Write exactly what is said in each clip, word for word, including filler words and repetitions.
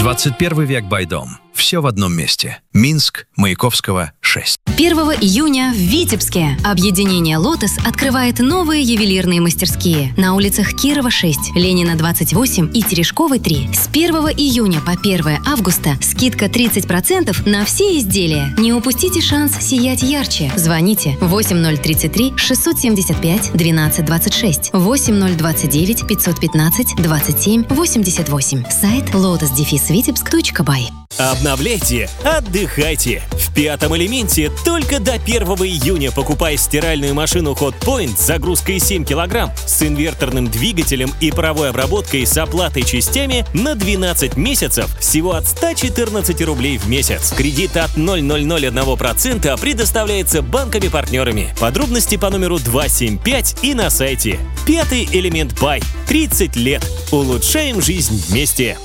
двадцать первый век Байдом. Все в одном месте. Минск, Маяковского, шесть. первого июня в Витебске объединение «Лотос» открывает новые ювелирные мастерские на улицах Кирова, шесть, Ленина, двадцать восемь и Терешковой, три. С первого июня по первое августа скидка тридцать процентов на все изделия. Не упустите шанс сиять ярче. Звоните восемь ноль тридцать три шестьсот семьдесят пять двенадцать двадцать шесть, восемь ноль двадцать девять пятьсот пятнадцать двадцать семь восемьдесят восемь. Сайт лотос дефис витебск точка бай. Обновляйте, отдыхайте. В «Пятом элементе» только до первого июня покупай стиральную машину Hotpoint с загрузкой семь килограмм с инверторным двигателем и паровой обработкой с оплатой частями на двенадцать месяцев всего от ста четырнадцати рублей в месяц. Кредит от ноль целых ноль ноль один процента предоставляется банками-партнерами. Подробности по номеру два семь пять и на сайте. «Пятый элемент Бай». тридцать лет. Улучшаем жизнь вместе.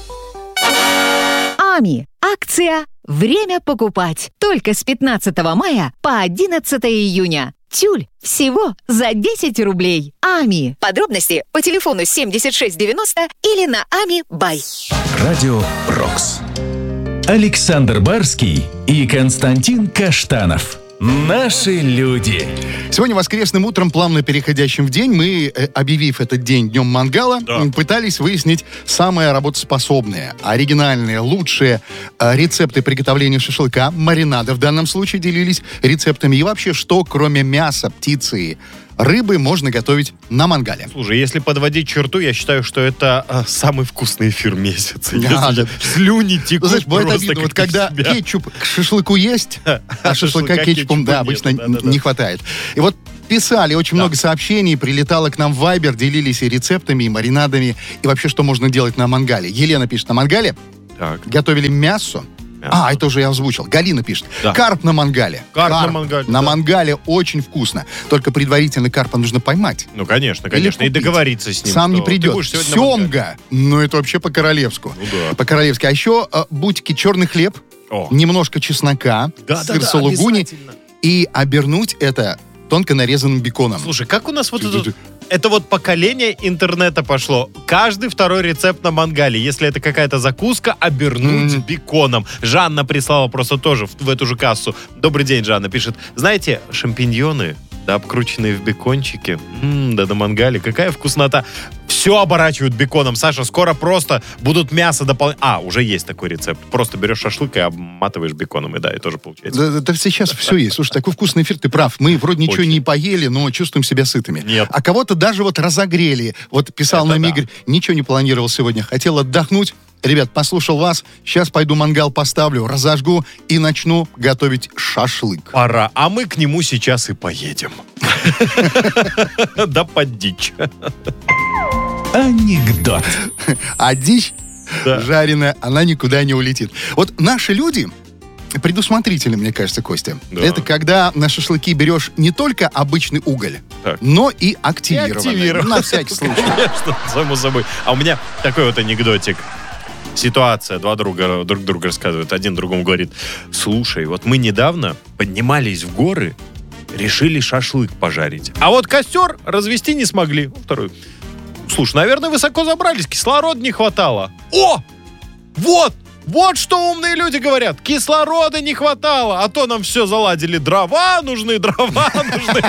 АМИ. Акция «Время покупать». Только с пятнадцатого мая по одиннадцатое июня. Тюль всего за десять рублей. АМИ. Подробности по телефону семьдесят шесть девяносто или на ами бай. Радио Рокс. Александр Барский и Константин Каштанов. Наши люди. Сегодня воскресным утром, плавно переходящим в день, мы, объявив этот день днем мангала, да. пытались выяснить самые работоспособные, оригинальные, лучшие рецепты приготовления шашлыка, маринада в данном случае делились рецептами. И вообще, что кроме мяса, птицы, рыбы можно готовить на мангале. Слушай, если подводить черту, я считаю, что это а, самый вкусный эфир месяца. Да, да. Слюни текут. Знаешь, просто бывает обидно, вот когда себя. кетчуп к шашлыку есть, а шашлыка кетчупом, да, обычно не хватает. И вот писали очень много сообщений, прилетало к нам в Вайбер, делились и рецептами, и маринадами, и вообще, что можно делать на мангале. Елена пишет, на мангале готовили мясо. А, это уже я озвучил. Галина пишет. Да. Карп на мангале. Карп, карп на мангале. На да. мангале очень вкусно. Только предварительно карпа нужно поймать. Ну, конечно, конечно. И договориться с ним. Сам не придет. Семга. Ну, это вообще по-королевску. Ну, да. По-королевски. А еще э, бутики, черный хлеб, О. немножко чеснока, да, сыр да, сулугуни. Да, и обернуть это тонко нарезанным беконом. Слушай, как у нас вот это... Это вот поколение интернета пошло. Каждый второй рецепт на мангале. Если это какая-то закуска, обернуть mm. беконом. Жанна прислала просто тоже в, в эту же кассу. Добрый день, Жанна пишет. Знаете, шампиньоны, да, обкрученные в бекончике. М-м, да на мангале. Какая вкуснота. Все оборачивают беконом. Саша, скоро просто будут мясо дополнять. А, уже есть такой рецепт. Просто берешь шашлык и обматываешь беконом. И да, и тоже получается. Да, да сейчас все есть. Слушай, такой вкусный эфир, ты прав. Мы вроде ничего Очень. не поели, но чувствуем себя сытыми. Нет. А кого-то даже вот разогрели. Вот писал Это нам да. Игорь, ничего не планировал сегодня. Хотел отдохнуть. Ребят, послушал вас, сейчас пойду мангал поставлю, разожгу и начну готовить шашлык. Пора, а мы к нему сейчас и поедем. Да под дичь. Анекдот. А дичь жареная, она никуда не улетит. Вот наши люди предусмотрительны, мне кажется, Костя. Да. Это когда на шашлыки берешь не только обычный уголь, так. но и активированный. И активированный. На всякий случай. Конечно, само собой. А у меня такой вот анекдотик. Ситуация, два друга друг друга рассказывают. Один другому говорит: слушай, вот мы недавно поднимались в горы, решили шашлык пожарить. А вот костер развести не смогли. Второй: слушай, наверное, высоко забрались, кислорода не хватало. О! Вот! Вот что умные люди говорят. Кислорода не хватало, а то нам все заладили. Дрова нужны, дрова нужны.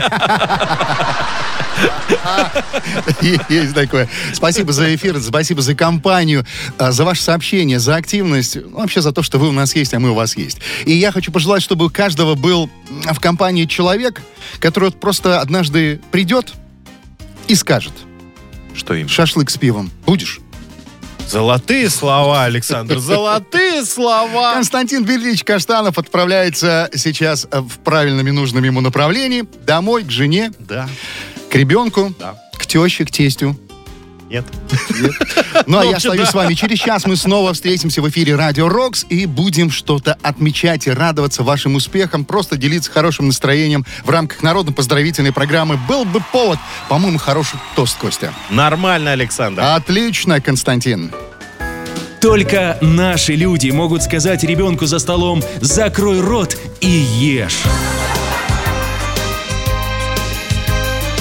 Есть такое. Спасибо за эфир, спасибо за компанию, за ваше сообщение, за активность. Вообще за то, что вы у нас есть, а мы у вас есть. И я хочу пожелать, чтобы у каждого был в компании человек, который вот просто однажды придет и скажет: что им? Шашлык с пивом будешь? Золотые слова, Александр, золотые слова. Константин Ильич Каштанов отправляется сейчас в правильном и нужном ему направлении. Домой, к жене, да. к ребенку, да. к теще, к тестю. Нет. Нет. Ну, а я остаюсь с вами. Через час мы снова встретимся в эфире Радио Рокс и будем что-то отмечать и радоваться вашим успехам, просто делиться хорошим настроением в рамках народно-поздравительной программы. Был бы повод. По-моему, хороший тост, Костя. Нормально, Александр. Отлично, Константин. Только наши люди могут сказать ребенку за столом: закрой рот и ешь.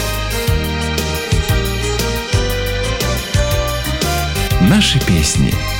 Наши песни.